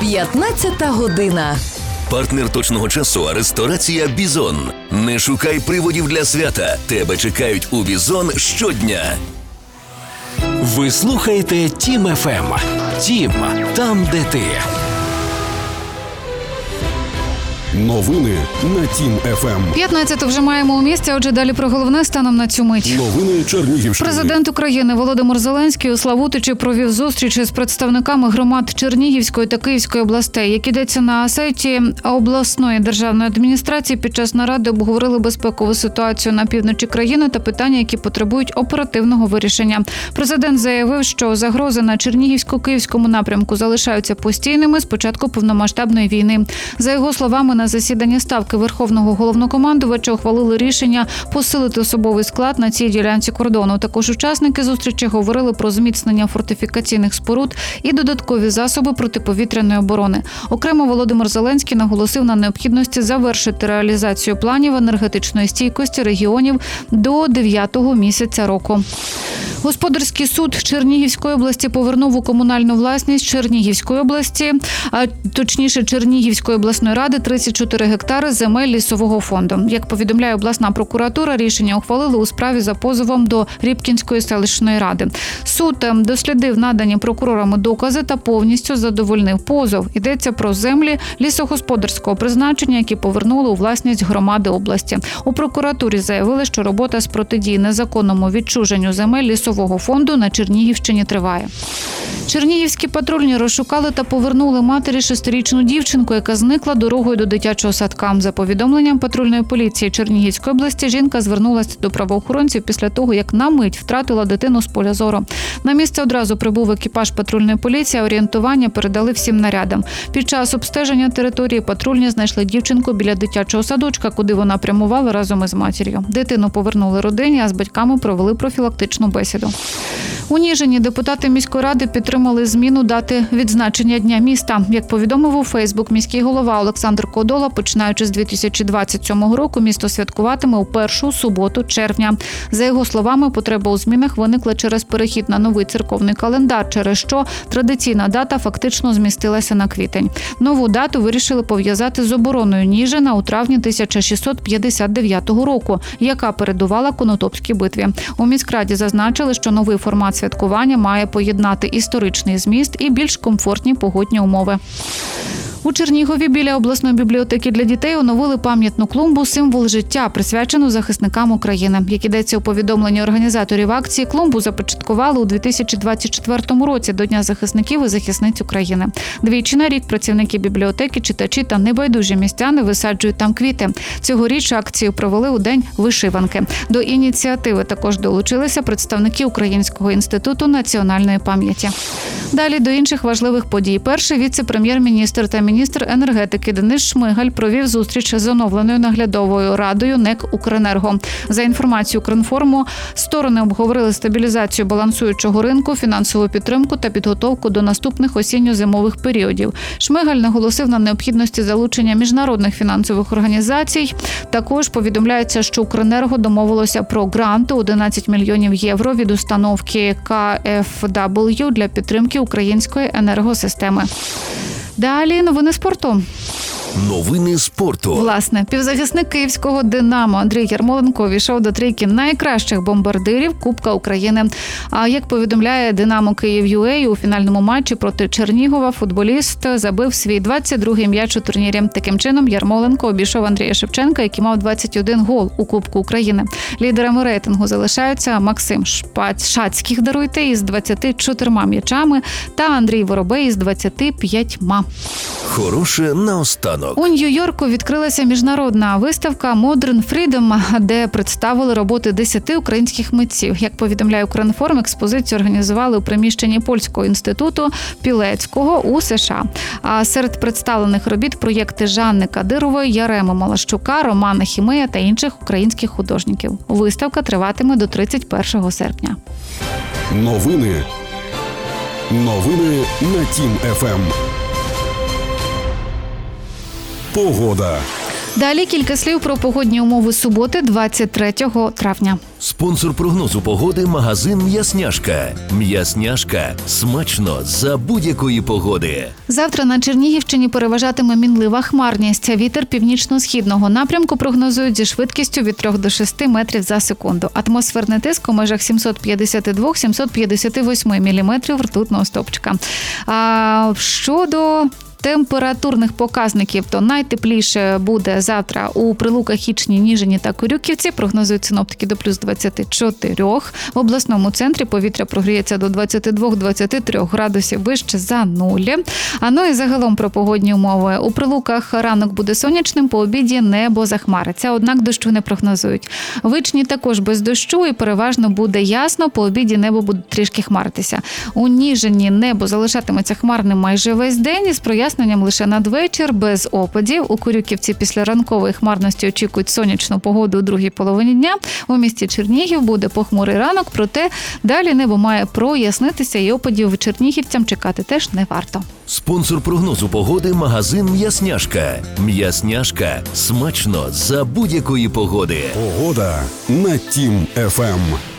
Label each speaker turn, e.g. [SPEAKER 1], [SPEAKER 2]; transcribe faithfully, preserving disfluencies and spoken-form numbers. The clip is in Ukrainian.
[SPEAKER 1] п'ятнадцята година.
[SPEAKER 2] Партнер точного часу – ресторація «Бізон». Не шукай приводів для свята. Тебе чекають у «Бізон» щодня.
[SPEAKER 3] Ви слухаєте Тім еф ем. Тім – там, де ти.
[SPEAKER 4] Новини на Тім еф ем.
[SPEAKER 5] п'ятнадцяту вже маємо у місті, отже далі про головне станом на цю мить.
[SPEAKER 4] Новини Чернігівщини.
[SPEAKER 5] Президент України Володимир Зеленський у Славутичі провів зустрічі з представниками громад Чернігівської та Київської областей. Як ідеться на сайті обласної державної адміністрації, під час наради обговорили безпекову ситуацію на півночі країни та питання, які потребують оперативного вирішення. Президент заявив, що загрози на Чернігівсько-Київському напрямку залишаються постійними з початку повномасштабної війни. За його словами, на засіданні Ставки Верховного Головнокомандувача ухвалили рішення посилити особовий склад на цій ділянці кордону. Також учасники зустрічі говорили про зміцнення фортифікаційних споруд і додаткові засоби протиповітряної оборони. Окремо Володимир Зеленський наголосив на необхідності завершити реалізацію планів енергетичної стійкості регіонів до дев'ятого місяця року. Господарський суд Чернігівської області повернув у комунальну власність Чернігівської області, а точніше Чернігівської обласної ради, тридцять чотири гектари земель лісового фонду. Як повідомляє обласна прокуратура, рішення ухвалили у справі за позовом до Рібкінської селищної ради. Суд дослідив надані прокурорами докази та повністю задовольнив позов. Йдеться про землі лісогосподарського призначення, які повернули у власність громади області. У прокуратурі заявили, що робота з протидії незаконному відчуженню земель лісового фонду на Чернігівщині триває. Чернігівські патрульні розшукали та повернули матері шестирічну дівчинку, яка зникла дорогою до дитячого садка. За повідомленням патрульної поліції Чернігівської області, жінка звернулася до правоохоронців після того, як на мить втратила дитину з поля зору. На місце одразу прибув екіпаж патрульної поліції, а орієнтування передали всім нарядам. Під час обстеження території патрульні знайшли дівчинку біля дитячого садочка, куди вона прямувала разом із матір'ю. Дитину повернули родині, а з батьками провели профілактичну бесіду. У Ніжині депутати міської ради підтримали зміну дати відзначення Дня міста. Як повідомив у Фейсбук міський голова Олександр Кодола, починаючи з дві тисячі двадцять сьомого року місто святкуватиме у першу суботу червня. За його словами, потреба у змінах виникла через перехід на новий церковний календар, через що традиційна дата фактично змістилася на квітень. Нову дату вирішили пов'язати з обороною Ніжина у травні тисяча шістсот п'ятдесят дев'ятого року, яка передувала Конотопській битві. У міськраді зазначили, що новий формат святкування має поєднати історичний зміст і більш комфортні погодні умови. У Чернігові біля обласної бібліотеки для дітей оновили пам'ятну клумбу «Символ життя», присвячену захисникам України. Як ідеться у повідомленні організаторів акції, клумбу започаткували у дві тисячі двадцять четвертому році до Дня захисників і захисниць України. Двічі на рік працівники бібліотеки, читачі та небайдужі містяни висаджують там квіти. Цьогоріч акцію провели у День вишиванки. До ініціативи також долучилися представники Українського інституту національної пам'яті. Далі до інших важливих подій. Перший віце-прем'єр-міністр та міністр енергетики Денис Шмигаль провів зустріч з оновленою наглядовою радою НЕК «Укренерго». За інформацією Укрінформу, сторони обговорили стабілізацію балансуючого ринку, фінансову підтримку та підготовку до наступних осінньо-зимових періодів. Шмигаль наголосив на необхідності залучення міжнародних фінансових організацій. Також повідомляється, що «Укренерго» домовилося про грант у одинадцять мільйонів євро від установки Ка Еф Дабл Ю для підтримки української енергосистеми. Далі новини спорту.
[SPEAKER 2] Новини спорту.
[SPEAKER 5] Власне, півзахисник київського «Динамо» Андрій Ярмоленко увійшов до трійки найкращих бомбардирів Кубка України. А як повідомляє «Динамо Київ.ЮА», у фінальному матчі проти Чернігова футболіст забив свій двадцять другий м'яч у турнірі. Таким чином, Ярмоленко обійшов Андрія Шевченка, який мав двадцять один гол у Кубку України. Лідерами рейтингу залишаються Максим Шацьких, даруйте, із двадцяти чотирма м'ячами та Андрій Воробей із двадцяти п'ятьма.
[SPEAKER 2] Хороше наостанок.
[SPEAKER 5] У Нью-Йорку відкрилася міжнародна виставка Modern Freedom, де представили роботи десяти українських митців. Як повідомляє Укрінформ, експозицію організували у приміщенні Польського інституту Пілецького у США. А серед представлених робіт проєкти Жанни Кадирової, Яреми Малащука, Романа Хімея та інших українських художників. Виставка триватиме до тридцять першого серпня.
[SPEAKER 4] Новини. Новини на Тім еф ем. Погода.
[SPEAKER 5] Далі кілька слів про погодні умови суботи, двадцять третього травня.
[SPEAKER 2] Спонсор прогнозу погоди – магазин «М'ясняшка». «М'ясняшка» – смачно за будь-якої погоди.
[SPEAKER 5] Завтра на Чернігівщині переважатиме мінлива хмарність. Вітер північно-східного напрямку прогнозують зі швидкістю від трьох до шести метрів за секунду. Атмосферний тиск у межах сімсот п'ятдесят два - сімсот п'ятдесят вісім міліметрів ртутного стовпчика. А щодо температурних показників, то найтепліше буде завтра у Прилуках, Хічні, Ніжині та Корюківці. Прогнозують синоптики до плюс двадцяти чотирьох. В обласному центрі повітря прогріється до двадцяти двох - двадцяти трьох градусів вище за нуль. А ну і загалом про погодні умови. У Прилуках ранок буде сонячним, по обіді небо захмариться, однак дощу не прогнозують. В Ічні також без дощу і переважно буде ясно, по обіді небо буде трішки хмаритися. У Ніжині небо залишатиметься хмарним майже весь день із проясненням лише надвечір, без опадів. У Корюківці після ранкової хмарності очікують сонячну погоду у другій половині дня. У місті Чернігів буде похмурий ранок, проте далі небо має прояснитися і опадів чернігівцям чекати теж не варто.
[SPEAKER 2] Спонсор прогнозу погоди – магазин «М'ясняшка». «М'ясняшка» – смачно за будь-якої погоди.
[SPEAKER 4] Погода на Тім еф ем.